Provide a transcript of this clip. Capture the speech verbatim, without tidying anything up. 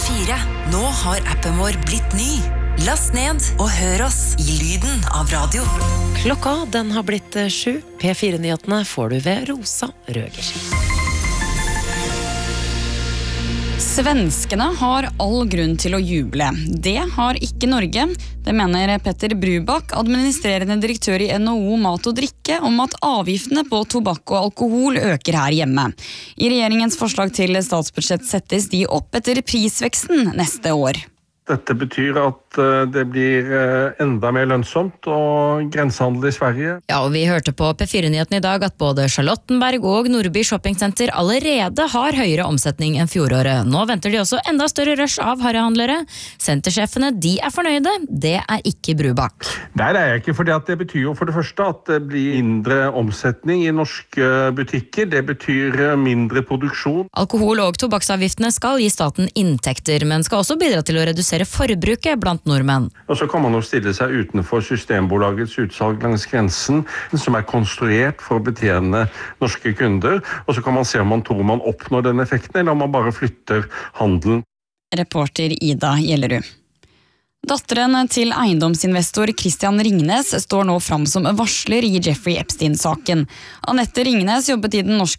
fire. Nå har appen vår blitt ny. Last ned og hør oss i lyden av radio. Klokka den har blitt sju. P fire-nyhetene får du ved Rosa Røger. Svenskene har all grunn til å juble. Det har ikke Norge. Det mener Petter Brubak, administrerende direktør i N H O Mat og Drikke, om at avgiftene på tobakk og alkohol øker her hjemme. I regjeringens forslag til statsbudsjett settes de opp etter prisveksten neste år. Dette betyr at det blir enda mer lønnsomt og grensehandel i Sverige. Ja, og vi hørte på P fire-nyheten i dag at både Charlottenberg og Nordby Shoppingcenter allerede har høyere omsetning enn fjoråret. Nå venter de også enda større rush av harrehandlere. Sentersjefene, de er fornøyde. Det er ikke Brubak. Nei, det er jeg ikke, for det betyr jo for det første at det blir mindre omsetning i norske butikker. Det betyr mindre produksjon. Alkohol- og tobakksavgiftene skal gi staten inntekter, men skal også bidra til å redusere forbruket blant nordmenn. Og så kan man jo stille seg utenfor Systembolagets utsalg langs grensen, som er konstruert for å betjene norske kunder, og så kan man se om man tror man oppnår den effekten, eller om man bare flytter handelen. Reporter Ida Gjellerud. Datteren til eiendomsinvestor Christian Ringnes står nå fram som varsler i Jeffrey Epstein-saken. Annette Ringnes jobbet i den norske